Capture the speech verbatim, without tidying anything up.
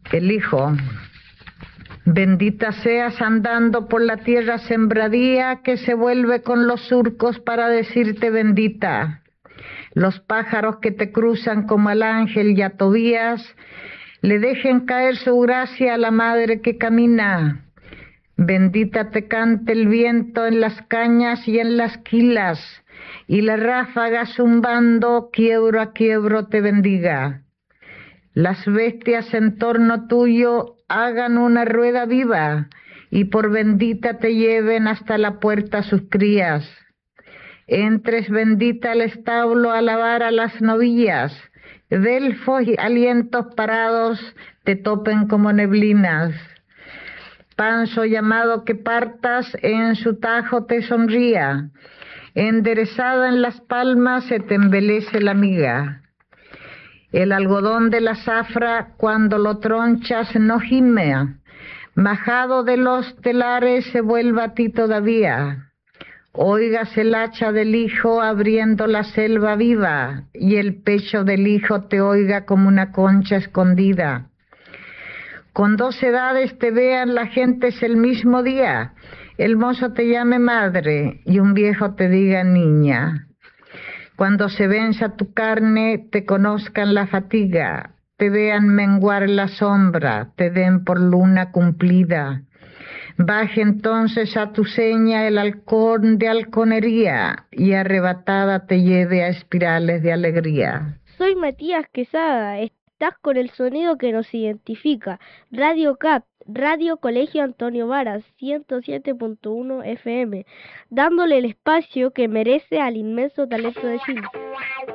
El hijo: bendita seas andando por la tierra sembradía, que se vuelve con los surcos para decirte bendita. Los pájaros que te cruzan como al ángel y a Tobías, le dejen caer su gracia a la madre que camina. Bendita te cante el viento en las cañas y en las quilas, y la ráfaga zumbando quiebro a quiebro te bendiga. Las bestias en torno tuyo hagan una rueda viva, y por bendita te lleven hasta la puerta sus crías. Entres bendita al establo a lavar a las novillas, delfos y alientos parados te topen como neblinas. Panzo llamado que partas, en su tajo te sonría, enderezada en las palmas se te embelece la miga. El algodón de la zafra, cuando lo tronchas, no gime, majado de los telares se vuelva a ti todavía. Oigas el hacha del hijo abriendo la selva viva, y el pecho del hijo te oiga como una concha escondida. Con dos edades te vean la gentes el mismo día, el mozo te llame madre y un viejo te diga niña. Cuando se venza tu carne, te conozcan la fatiga, te vean menguar la sombra, te den por luna cumplida. Baje entonces a tu seña el halcón de halconería, y arrebatada te lleve a espirales de alegría. Soy Matías Quesada, estás con el sonido que nos identifica. Radio C A P, Radio Colegio Antonio Varas, ciento siete punto uno F M, dándole el espacio que merece al inmenso talento de Chile.